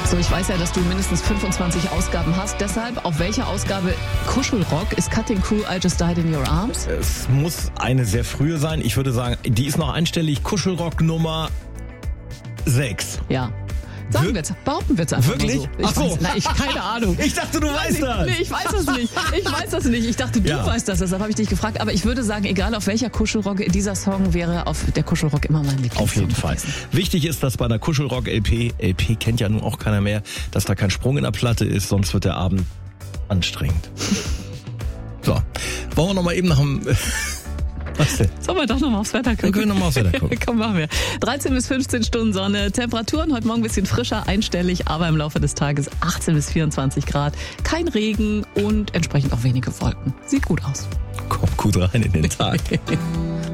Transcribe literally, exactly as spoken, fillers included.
So, ich weiß ja, dass du mindestens fünfundzwanzig Ausgaben hast. Deshalb, auf welcher Ausgabe Kuschelrock ist Cutting Crew I Just Died in Your Arms? Es muss eine sehr frühe sein. Ich würde sagen, die ist noch einstellig. Kuschelrock Nummer sechs. Ja. Sagen wir jetzt, behaupten wir jetzt einfach Wirklich? mal so. Ich Ach so. weiß, na, ich, keine Ahnung. Ich dachte, du weißt das. Nee, ich weiß das nicht. Ich weiß das nicht. Ich dachte, du Ja. weißt das. Deshalb habe ich dich gefragt. Aber ich würde sagen, egal auf welcher Kuschelrock, dieser Song wäre auf der Kuschelrock immer mein Lieblingssong. Auf jeden Fall. gewesen. Wichtig ist, dass bei einer Kuschelrock-L P, L P kennt ja nun auch keiner mehr, dass da kein Sprung in der Platte ist, sonst wird der Abend anstrengend. So, wollen wir noch mal eben nach dem... Was denn? Sollen wir doch nochmal aufs Wetter gucken? Wir können noch mal aufs Wetter gucken. Komm, machen wir. dreizehn bis fünfzehn Stunden Sonne. Temperaturen heute Morgen ein bisschen frischer, einstellig, aber im Laufe des Tages achtzehn bis vierundzwanzig Grad. Kein Regen und entsprechend auch wenige Wolken. Sieht gut aus. Komm gut rein in den Tag.